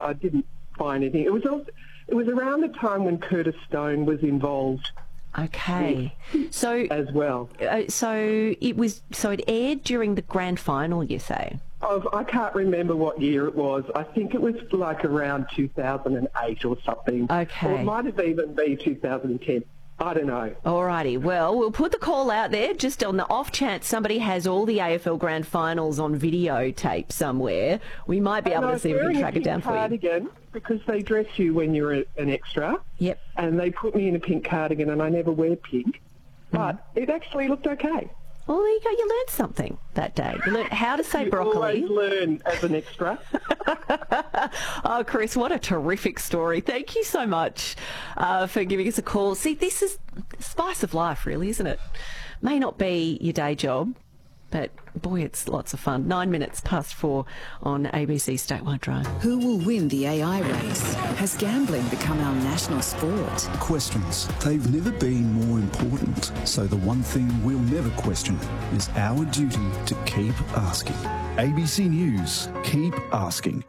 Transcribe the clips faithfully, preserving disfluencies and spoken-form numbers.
I didn't find anything. It was also, it was around the time when Curtis Stone was involved. Okay, so as well. Uh, so it was. So it aired during the grand final, you say? Of, I can't remember what year it was. I think it was like around two thousand eight or something. Okay. Or it might have even been two thousand ten. I don't know. Alrighty, well, we'll put the call out there just on the off chance somebody has all the A F L Grand Finals on videotape somewhere. We might be and able I to see if we can track it down for you. Cardigan, because they dress you when you're a, an extra. Yep. And they put me in a pink cardigan, and I never wear pink. But mm. it actually looked okay. Well, there you go. You learned something that day. You learned how to say you broccoli. You always learn as an extra. Oh, Chris, what a terrific story. Thank you so much uh, for giving us a call. See, this is the spice of life, really, isn't it? May not be your day job, but boy, it's lots of fun. Nine minutes past four on A B C Statewide Drive. Who will win the A I race? Has gambling become our national sport? Questions. They've never been more important. So the one thing we'll never question is our duty to keep asking. A B C News. Keep asking.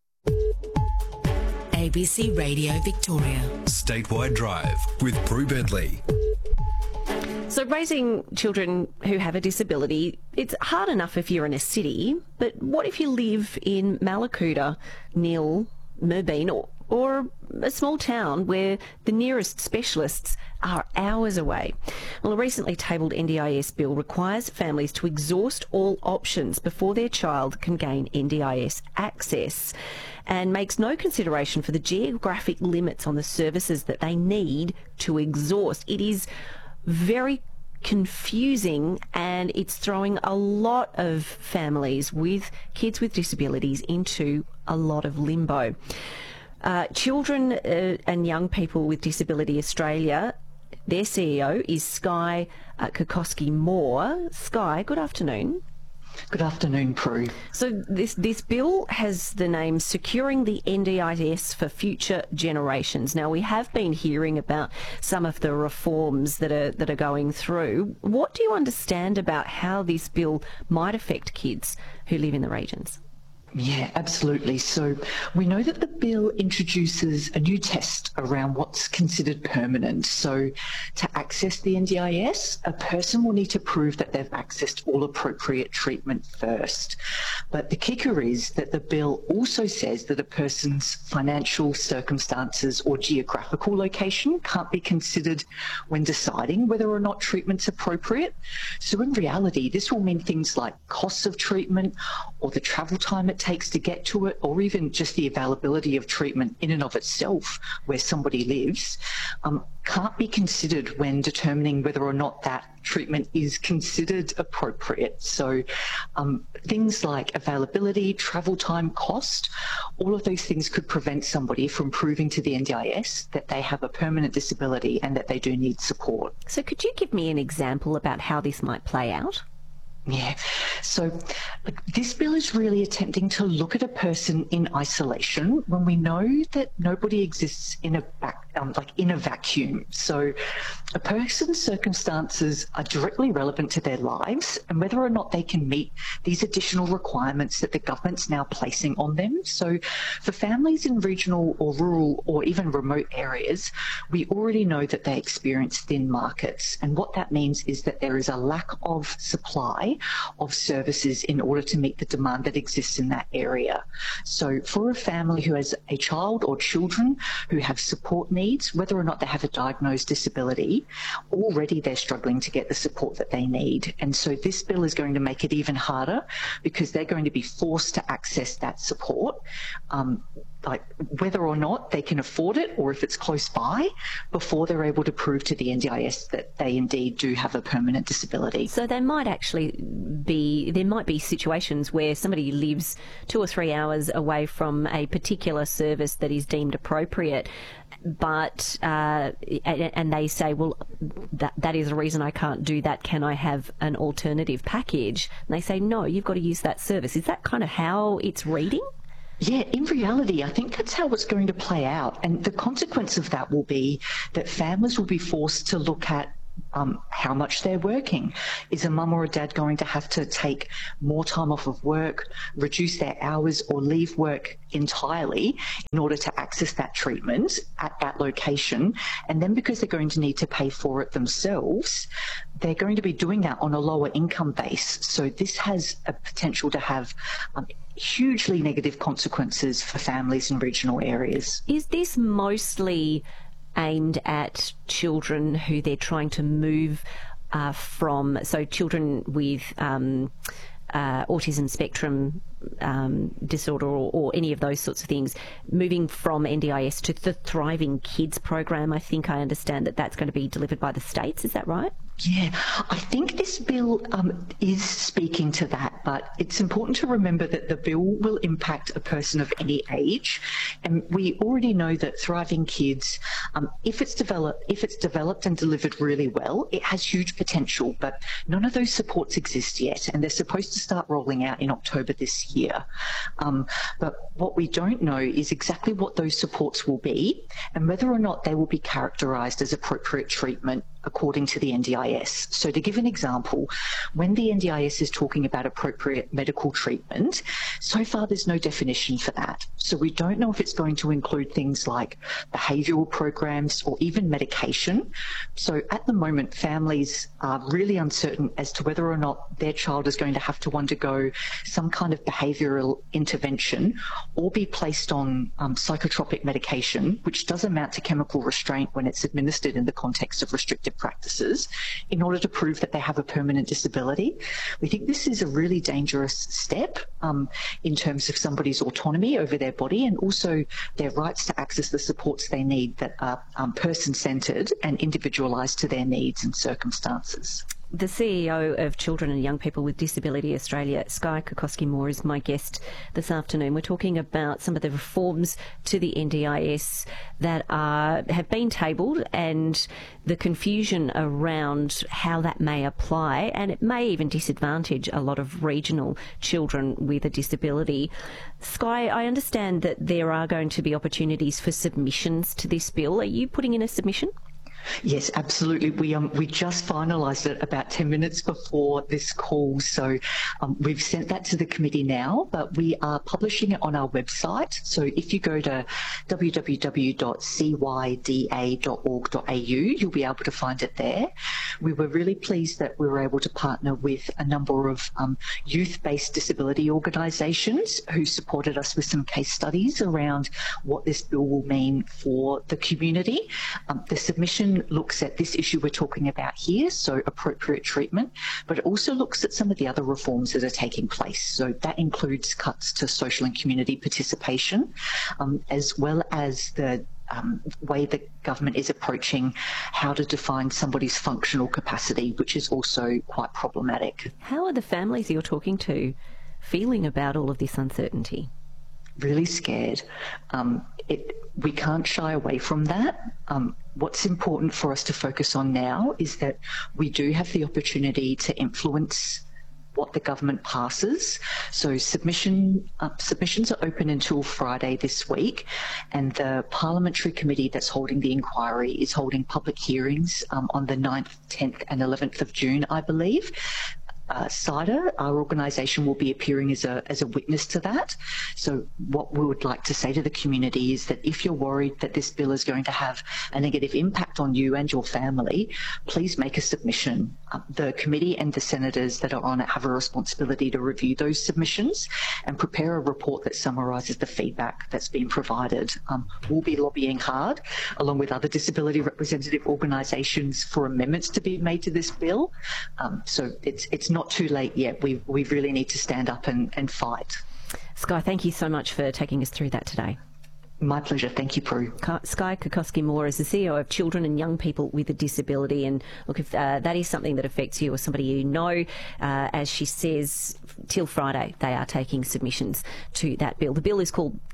A B C Radio Victoria. Statewide Drive with Prue Bentley. So raising children who have a disability, it's hard enough if you're in a city, but what if you live in Mallacoota, Neil, Merbeen, or, or a small town where the nearest specialists are hours away? Well, a recently tabled N D I S bill requires families to exhaust all options before their child can gain N D I S access, and makes no consideration for the geographic limits on the services that they need to exhaust. It is very confusing, and it's throwing a lot of families with kids with disabilities into a lot of limbo. Uh, Children uh, and Young People with Disability Australia, their C E O is Sky uh, Kokoski-Moore. Sky, good afternoon. Good afternoon, Prue. So this this bill has the name Securing the N D I S for Future Generations. Now, we have been hearing about some of the reforms that are that are going through. What do you understand about how this bill might affect kids who live in the regions? Yeah, absolutely. So we know that the bill introduces a new test around what's considered permanent. So to access the N D I S, a person will need to prove that they've accessed all appropriate treatment first. But the kicker is that the bill also says that a person's financial circumstances or geographical location can't be considered when deciding whether or not treatment's appropriate. So in reality, this will mean things like costs of treatment or the travel time it takes to get to it, or even just the availability of treatment in and of itself where somebody lives, um, can't be considered when determining whether or not that treatment is considered appropriate. So um, things like availability, travel time, cost, all of those things could prevent somebody from proving to the N D I S that they have a permanent disability and that they do need support. So could you give me an example about how this might play out? Yeah, so like, this bill is really attempting to look at a person in isolation when we know that nobody exists in a back, um, like in a vacuum. So a person's circumstances are directly relevant to their lives and whether or not they can meet these additional requirements that the government's now placing on them. So for families in regional or rural or even remote areas, we already know that they experience thin markets, and what that means is that there is a lack of supply of services in order to meet the demand that exists in that area. So for a family who has a child or children who have support needs, whether or not they have a diagnosed disability, already they're struggling to get the support that they need. And so this bill is going to make it even harder because they're going to be forced to access that support, um, like whether or not they can afford it or if it's close by, before they're able to prove to the N D I S that they indeed do have a permanent disability. So they might actually be, there might be situations where somebody lives two or three hours away from a particular service that is deemed appropriate, but uh, and they say, well, that that is a reason I can't do that. Can I have an alternative package? And they say, no, you've got to use that service. Is that kind of how it's reading? Yeah, in reality, I think that's how it's going to play out. And the consequence of that will be that families will be forced to look at um, how much they're working. Is a mum or a dad going to have to take more time off of work, reduce their hours, or leave work entirely in order to access that treatment at that location? And then because they're going to need to pay for it themselves, they're going to be doing that on a lower income base. So this has a potential to have um, hugely negative consequences for families in regional areas. Is this mostly aimed at children who they're trying to move uh, from, so children with um, uh, autism spectrum um, disorder or, or any of those sorts of things, moving from N D I S to the Thriving Kids program? I think I understand that that's going to be delivered by the states. Is that right? Yeah, I think this bill um, is speaking to that, but it's important to remember that the bill will impact a person of any age, and we already know that Thriving Kids, um, if it's developed, if it's developed and delivered really well, it has huge potential. But none of those supports exist yet, and they're supposed to start rolling out in October this year. Um, but what we don't know is exactly what those supports will be, and whether or not they will be characterised as appropriate treatment according to the N D I S. So to give an example, when the N D I S is talking about appropriate medical treatment, so far there's no definition for that. So we don't know if it's going to include things like behavioural programs or even medication. So at the moment, families are really uncertain as to whether or not their child is going to have to undergo some kind of behavioural intervention or be placed on um, psychotropic medication, which does amount to chemical restraint when it's administered in the context of restrictive practices, in order to prove that they have a permanent disability. We think this is a really dangerous step um, in terms of somebody's autonomy over their body and also their rights to access the supports they need that are um, person-centred and individualised to their needs and circumstances. The C E O of Children and Young People with Disability Australia, Skye Kokoski-Moore, is my guest this afternoon. We're talking about some of the reforms to the N D I S that are, have been tabled and the confusion around how that may apply, and it may even disadvantage a lot of regional children with a disability. Skye, I understand that there are going to be opportunities for submissions to this bill. Are you putting in a submission? Yes, absolutely. We um we just finalised it about ten minutes before this call, so um, we've sent that to the committee now, but we are publishing it on our website. So if you go to w w w dot c y d a dot org dot a u, you'll be able to find it there. We were really pleased that we were able to partner with a number of um, youth-based disability organisations who supported us with some case studies around what this bill will mean for the community. Um, the submission looks at this issue we're talking about here, so appropriate treatment, but it also looks at some of the other reforms that are taking place. So that includes cuts to social and community participation, um, as well as the um, way the government is approaching how to define somebody's functional capacity, which is also quite problematic. How are the families you're talking to feeling about all of this uncertainty? Really scared. Um, it, we can't shy away from that. Um, what's important for us to focus on now is that we do have the opportunity to influence what the government passes. So submission uh, submissions are open until Friday this week, and the parliamentary committee that's holding the inquiry is holding public hearings um, on the ninth, tenth and eleventh of June, I believe. Uh, CIDA, our organisation, will be appearing as a as a witness to that. So what we would like to say to the community is that if you're worried that this bill is going to have a negative impact on you and your family, please make a submission. Uh, the committee and the senators that are on it have a responsibility to review those submissions and prepare a report that summarises the feedback that's been provided. Um, we'll be lobbying hard, along with other disability representative organisations, for amendments to be made to this bill. Um, so it's it's not too late yet. We we really need to stand up and, and fight. Skye, thank you so much for taking us through that today. My pleasure. Thank you, Prue. Skye Kokoski-Moore is the C E O of Children and Young People with a Disability. And look, if uh, that is something that affects you or somebody you know, uh, as she says, till Friday they are taking submissions to that bill. The bill is called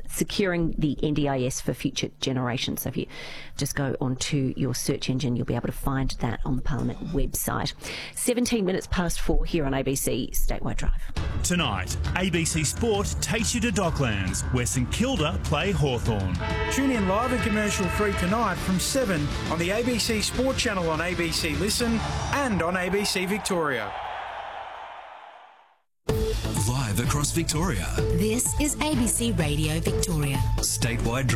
securing the N D I S for future generations. So if you just go onto your search engine, you'll be able to find that on the Parliament website. seventeen minutes past four here on A B C Statewide Drive. Tonight, A B C Sport takes you to Docklands, where St Kilda play Hawthorn. Tune in live and commercial-free tonight from seven on the A B C Sport channel on A B C Listen and on A B C Victoria. Live across Victoria. This is A B C Radio Victoria. Statewide Drive.